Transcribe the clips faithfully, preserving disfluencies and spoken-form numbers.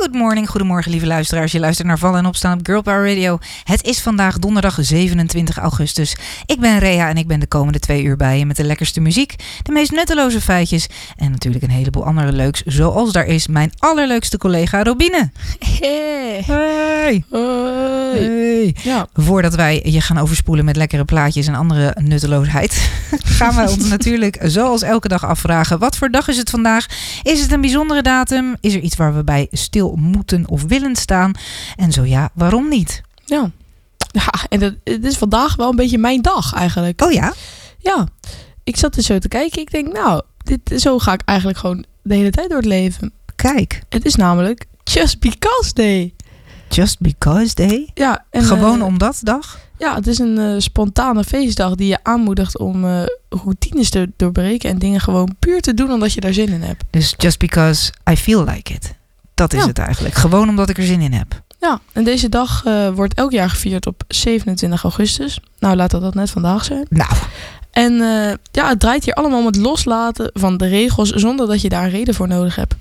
Good morning, goedemorgen lieve luisteraars. Je luistert naar Vallen en Opstaan op Girl Power Radio. Het is vandaag donderdag zevenentwintig augustus. Ik ben Rea en ik ben de komende twee uur bij je met de lekkerste muziek, de meest nutteloze feitjes en natuurlijk een heleboel andere leuks. Zoals daar is mijn allerleukste collega Robine. Hey. Hey. Hoi. Hey. Ja. Voordat wij je gaan overspoelen met lekkere plaatjes en andere nutteloosheid, gaan wij ons natuurlijk zoals elke dag afvragen: wat voor dag is het vandaag? Is het een bijzondere datum? Is er iets waar we bij stil moeten of willen staan? En zo ja, waarom niet? Ja. Ja, en het, het is vandaag wel een beetje mijn dag eigenlijk. Oh ja? Ja. Ik zat er zo te kijken. Ik denk, nou, dit, zo ga ik eigenlijk gewoon de hele tijd door het leven. Kijk. Het is namelijk Just Because Day. Just Because Day? Ja. En, Gewoon uh, omdat dag? Ja, het is een uh, spontane feestdag die je aanmoedigt om uh, routines te doorbreken en dingen gewoon puur te doen omdat je daar zin in hebt. Dus just because I feel like it. Dat is Ja. het eigenlijk. Gewoon omdat ik er zin in heb. Ja, en deze dag uh, wordt elk jaar gevierd op zevenentwintig augustus. Nou, laat dat, dat net vandaag zijn. Nou. En uh, ja, het draait hier allemaal om het loslaten van de regels zonder dat je daar een reden voor nodig hebt.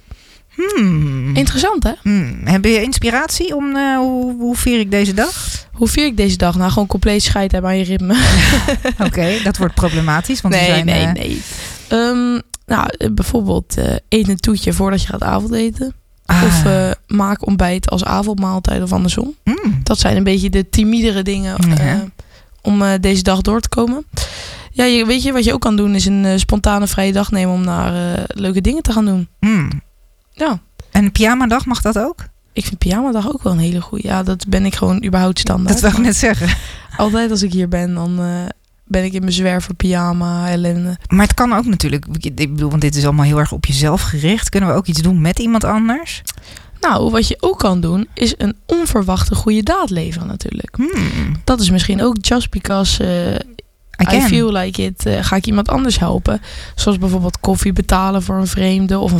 Hmm. Interessant, hè? Hmm. Heb je inspiratie om uh, hoe, hoe vier ik deze dag? Hoe vier ik deze dag? Nou, gewoon compleet scheid hebben aan je ritme. Oké, okay, dat wordt problematisch. Want nee, we zijn, nee, uh... nee. Um, nou, bijvoorbeeld uh, eet een toetje voordat je gaat avondeten. Ah. Of uh, maak ontbijt als avondmaaltijd of andersom. Hmm. Dat zijn een beetje de timidere dingen uh, Ja. om uh, deze dag door te komen. Ja, je, weet je wat je ook kan doen is een uh, spontane vrije dag nemen om naar uh, leuke dingen te gaan doen. Hmm. Ja. En pyjamadag, mag dat ook? Ik vind pyjamadag ook wel een hele goeie. Ja, dat ben ik gewoon überhaupt standaard. Dat wil ik net zeggen. Altijd als ik hier ben, dan uh, ben ik in mijn zwerver pyjama ellende. Maar het kan ook natuurlijk. Ik bedoel, want dit is allemaal heel erg op jezelf gericht. Kunnen we ook iets doen met iemand anders? Nou, wat je ook kan doen, is een onverwachte goede daad leveren natuurlijk. Hmm. Dat is misschien ook just because uh, I, I feel like it. Uh, ga ik iemand anders helpen? Zoals bijvoorbeeld koffie betalen voor een vreemde of een